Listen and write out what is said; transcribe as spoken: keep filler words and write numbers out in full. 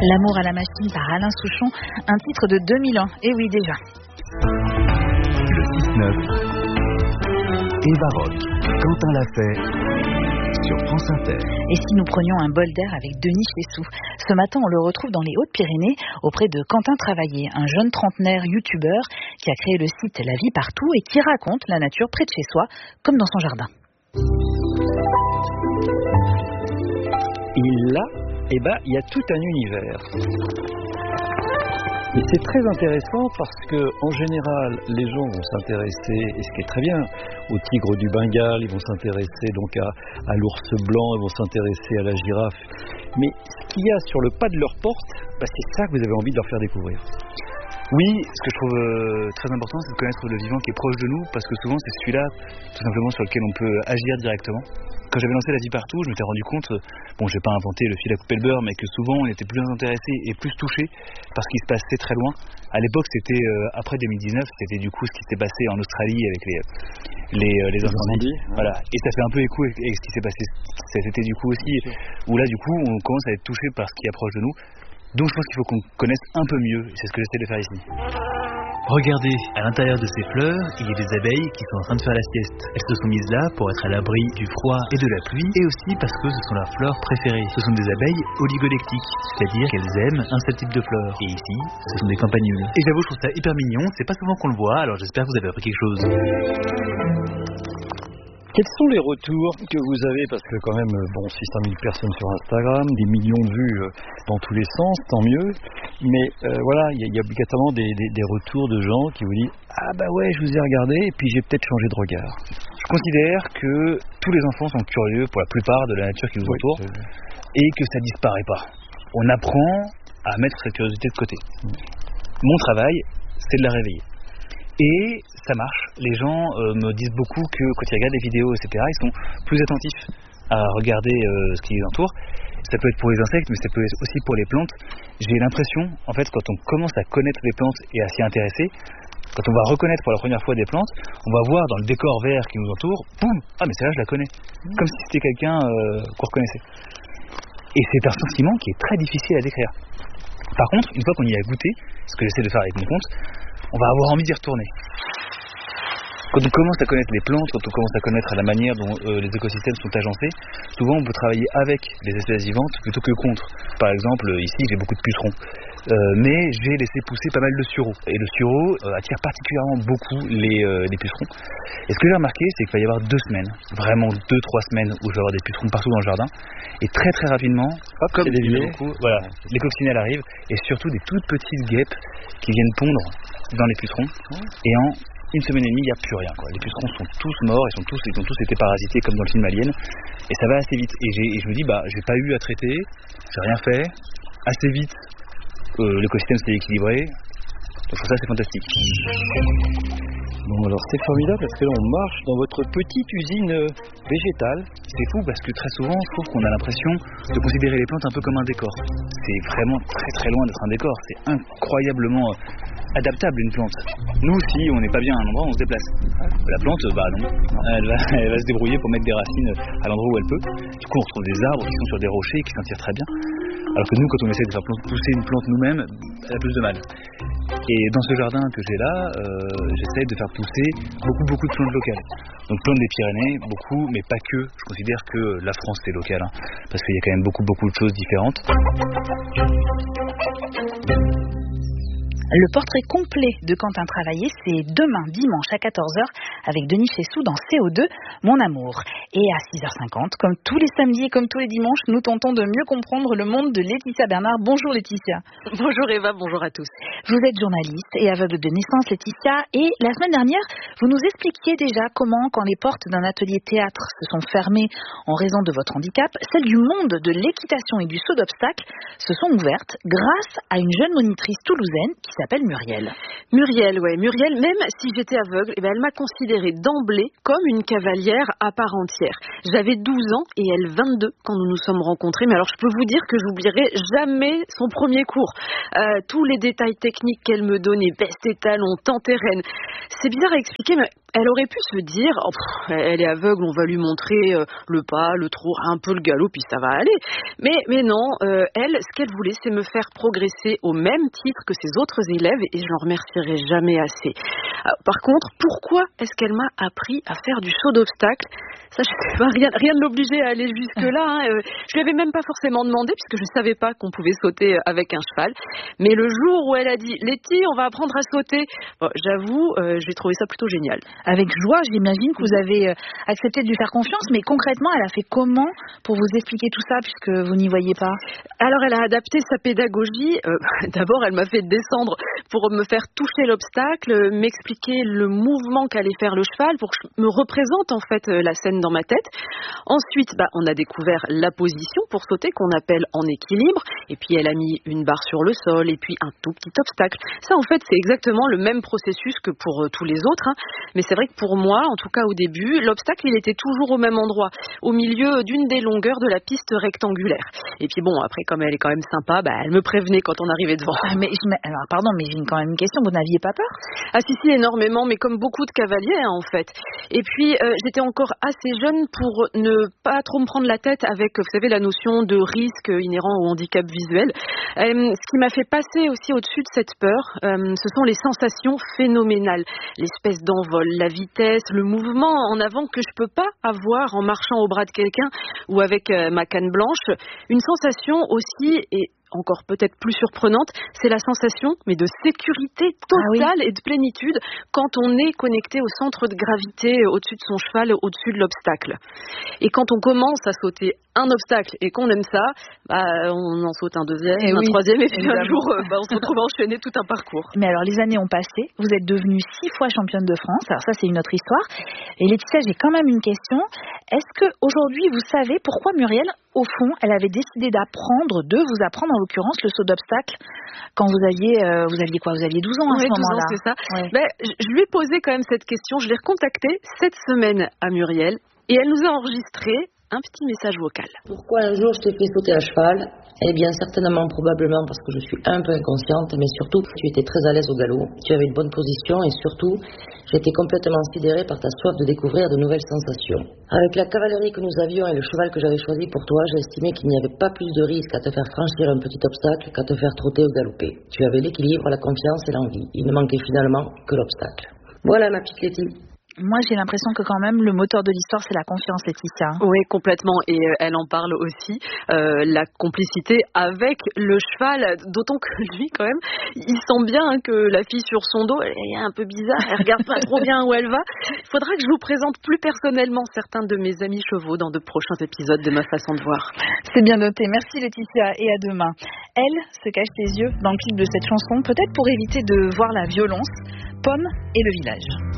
L'amour à la machine par Alain Souchon, un titre de deux mille un. Et oui, déjà. Le six neuf. Eva Rock, Quentin l'a fait sur France Inter. Et si nous prenions un bol d'air avec Denis Chessou? Ce matin, on le retrouve dans les Hautes-Pyrénées auprès de Quentin Travaillé, un jeune trentenaire youtubeur qui a créé le site La Vie Partout et qui raconte la nature près de chez soi, comme dans son jardin. Et là, eh ben, il y a tout un univers. Et c'est très intéressant parce que, en général, les gens vont s'intéresser, et ce qui est très bien, au tigre du Bengale, ils vont s'intéresser donc à, à l'ours blanc, ils vont s'intéresser à la girafe. Mais ce qu'il y a sur le pas de leur porte, bah, c'est ça que vous avez envie de leur faire découvrir. Oui, ce que je trouve euh, très important, c'est de connaître le vivant qui est proche de nous, parce que souvent c'est celui-là, tout simplement, sur lequel on peut agir directement. Quand j'avais lancé La Vie Partout, je m'étais rendu compte, bon, j'ai pas inventé le fil à couper le beurre, mais que souvent on était plus intéressé et plus touché par ce qui se passait très loin. À l'époque, c'était euh, après deux mille dix-neuf, c'était du coup ce qui s'est passé en Australie avec les les, euh, les incendies. Voilà, et ça fait un peu écho avec, avec ce qui s'est passé cet été du coup aussi, où là du coup on commence à être touché par ce qui est proche de nous. Donc je pense qu'il faut qu'on connaisse un peu mieux, c'est ce que j'essaie de faire ici. Regardez, à l'intérieur de ces fleurs, il y a des abeilles qui sont en train de faire la sieste. Elles se sont mises là pour être à l'abri du froid et de la pluie, et aussi parce que ce sont leurs fleurs préférées. Ce sont des abeilles oligolectiques, c'est-à-dire qu'elles aiment un seul type de fleurs. Et ici, ce sont des campanules. Et j'avoue, je trouve ça hyper mignon, c'est pas souvent qu'on le voit, alors j'espère que vous avez appris quelque chose. Quels sont les retours que vous avez? Parce que quand même, bon, six cent mille personnes sur Instagram, des millions de vues dans tous les sens, tant mieux. Mais euh, voilà, il y, y a obligatoirement des, des, des retours de gens qui vous disent « Ah bah ouais, je vous ai regardé et puis j'ai peut-être changé de regard ». Je considère que tous les enfants sont curieux pour la plupart de la nature qui nous entoure, oui, et que ça disparaît pas. On apprend à mettre cette curiosité de côté. Mmh. Mon travail, c'est de la réveiller. Et ça marche. Les gens euh, me disent beaucoup que quand ils regardent des vidéos, et cetera, ils sont plus attentifs à regarder euh, ce qui les entoure. Ça peut être pour les insectes, mais ça peut être aussi pour les plantes. J'ai l'impression, en fait, quand on commence à connaître les plantes et à s'y intéresser, quand on va reconnaître pour la première fois des plantes, on va voir dans le décor vert qui nous entoure, boum, ah mais celle-là je la connais. Comme si c'était quelqu'un euh, qu'on reconnaissait. Et c'est un sentiment qui est très difficile à décrire. Par contre, une fois qu'on y a goûté, ce que j'essaie de faire avec mon compte, on va avoir envie d'y retourner. Quand on commence à connaître les plantes, quand on commence à connaître la manière dont euh, les écosystèmes sont agencés, souvent on peut travailler avec les espèces vivantes plutôt que contre. Par exemple, ici j'ai beaucoup de pucerons, euh, mais j'ai laissé pousser pas mal de sureaux. Et le sureau euh, attire particulièrement beaucoup les, euh, les pucerons. Et ce que j'ai remarqué, c'est qu'il va y avoir deux semaines, vraiment deux, trois semaines où je vais avoir des pucerons partout dans le jardin. Et très très rapidement, hop, comme il y en a beaucoup, voilà, les coccinelles arrivent, et surtout des toutes petites guêpes qui viennent pondre dans les pucerons. Et en une semaine et demie, il n'y a plus rien, quoi. Les pucerons sont tous morts, ils, sont tous, ils ont tous été parasités comme dans le film Alien, et ça va assez vite. Et, j'ai, et je me dis, bah, j'ai pas eu à traiter, j'ai rien fait, assez vite, euh, l'écosystème s'est équilibré, donc ça c'est fantastique. Bon, alors c'est formidable parce que là on marche dans votre petite usine végétale. C'est fou parce que très souvent, je trouve qu'on a l'impression de considérer les plantes un peu comme un décor. C'est vraiment très très loin d'être un décor, c'est incroyablement adaptable une plante. Nous aussi, on n'est pas bien à un endroit, on se déplace. La plante, bah non, elle va, elle va se débrouiller pour mettre des racines à l'endroit où elle peut. Du coup, on retrouve des arbres qui sont sur des rochers et qui s'en tirent très bien. Alors que nous, quand on essaie de faire pousser une plante nous-mêmes, elle a plus de mal. Et dans ce jardin que j'ai là, euh, j'essaie de faire pousser beaucoup beaucoup de plantes locales. Donc plantes des Pyrénées, beaucoup, mais pas que. Je considère que la France c'est local, hein, parce qu'il y a quand même beaucoup beaucoup de choses différentes. Le portrait complet de Quentin Travaillé, c'est demain dimanche à quatorze heures avec Denis Chessou dans C O deux, Mon Amour. Et à six heures cinquante, comme tous les samedis et comme tous les dimanches, nous tentons de mieux comprendre le monde de Laetitia Bernard. Bonjour Laetitia. Bonjour Eva, bonjour à tous. Vous êtes journaliste et aveugle de naissance Laetitia, et la semaine dernière, vous nous expliquiez déjà comment, quand les portes d'un atelier théâtre se sont fermées en raison de votre handicap, celles du monde de l'équitation et du saut d'obstacles se sont ouvertes grâce à une jeune monitrice toulousaine qui s'appelle Muriel. Muriel, ouais, Muriel, même si j'étais aveugle, eh ben, elle m'a considérée d'emblée comme une cavalière à part entière. J'avais douze ans et elle vingt-deux quand nous nous sommes rencontrés, mais alors je peux vous dire que j'oublierai jamais son premier cours. Euh, tous les détails techniques qu'elle me donnait, baisse tes talons, tends tes rênes. C'est bizarre à expliquer, mais Elle aurait pu se dire, oh, pff, elle est aveugle, on va lui montrer euh, le pas, le trot, un peu le galop, puis ça va aller. Mais, mais non, euh, elle, ce qu'elle voulait, c'est me faire progresser au même titre que ses autres élèves, et je l'en remercierai jamais assez. Euh, par contre, pourquoi est-ce qu'elle m'a appris à faire du saut d'obstacle ? Ça, je sais pas, rien, rien ne l'obligeait à aller jusque-là. Hein. Euh, je lui avais même pas forcément demandé, puisque je savais pas qu'on pouvait sauter avec un cheval. Mais le jour où elle a dit, Letty, on va apprendre à sauter, bon, j'avoue, euh, j'ai trouvé ça plutôt génial. Avec joie, j'imagine que vous avez accepté de lui faire confiance, mais concrètement, elle a fait comment pour vous expliquer tout ça, puisque vous n'y voyez pas ? Alors, elle a adapté sa pédagogie. Euh, d'abord, elle m'a fait descendre pour me faire toucher l'obstacle, m'expliquer le mouvement qu'allait faire le cheval, pour que je me représente en fait la scène dans ma tête. Ensuite, bah, on a découvert la position pour sauter, qu'on appelle en équilibre, et puis elle a mis une barre sur le sol, et puis un tout petit obstacle. Ça, en fait, c'est exactement le même processus que pour euh, tous les autres, hein. Mais c'est vrai que pour moi, en tout cas au début, l'obstacle, il était toujours au même endroit, au milieu d'une des longueurs de la piste rectangulaire. Et puis bon, après, comme elle est quand même sympa, bah, elle me prévenait quand on arrivait devant. Ah, mais je alors, pardon, mais j'ai quand même une question. Vous n'aviez pas peur ? Ah si, si, énormément, mais comme beaucoup de cavaliers, hein, en fait. Et puis, euh, j'étais encore assez jeune pour ne pas trop me prendre la tête avec, vous savez, la notion de risque inhérent au handicap visuel. Euh, ce qui m'a fait passer aussi au-dessus de cette peur, euh, ce sont les sensations phénoménales. L'espèce d'envol, la vitesse, le mouvement en avant que je peux pas avoir en marchant au bras de quelqu'un ou avec euh, ma canne blanche. Une sensation aussi, et encore peut-être plus surprenante, c'est la sensation, mais de sécurité totale ah oui. et de plénitude quand on est connecté au centre de gravité au-dessus de son cheval, au-dessus de l'obstacle. Et quand on commence à sauter un obstacle et qu'on aime ça, bah, on en saute un deuxième, et un oui, troisième, et puis un jour, bah, on se retrouve à enchaîner tout un parcours. Mais alors, les années ont passé, vous êtes devenue six fois championne de France, alors ça, c'est une autre histoire. Et Laetitia, j'ai quand même une question. Est-ce qu'aujourd'hui, vous savez pourquoi Muriel, au fond, elle avait décidé d'apprendre, de vous apprendre, en l'occurrence, le saut d'obstacle, quand vous aviez, euh, vous aviez quoi ? Vous aviez douze ans à oui, ce moment-là. douze ans, c'est ça. Ouais. Ben, je lui ai posé quand même cette question, je l'ai recontactée cette semaine à Muriel, et elle nous a enregistré un petit message vocal. Pourquoi un jour je t'ai fait sauter à cheval ? Eh bien, certainement, probablement parce que je suis un peu inconsciente, mais surtout, tu étais très à l'aise au galop, tu avais une bonne position et surtout, j'étais complètement sidérée par ta soif de découvrir de nouvelles sensations. Avec la cavalerie que nous avions et le cheval que j'avais choisi pour toi, j'ai estimé qu'il n'y avait pas plus de risque à te faire franchir un petit obstacle qu'à te faire trotter ou galoper. Tu avais l'équilibre, la confiance et l'envie. Il ne manquait finalement que l'obstacle. Voilà ma petite Letty. Moi, j'ai l'impression que quand même, le moteur de l'histoire, c'est la confiance, Laetitia. Oui, complètement. Et euh, elle en parle aussi. Euh, la complicité avec le cheval, d'autant que lui, quand même, il sent bien hein, que la fille sur son dos, elle est un peu bizarre. Elle regarde pas trop bien où elle va. Il faudra que je vous présente plus personnellement certains de mes amis chevaux dans de prochains épisodes de Ma Façon de Voir. C'est bien noté. Merci, Laetitia. Et à demain. Elle se cache les yeux dans le clip de cette chanson, peut-être pour éviter de voir la violence. Pomme et le village.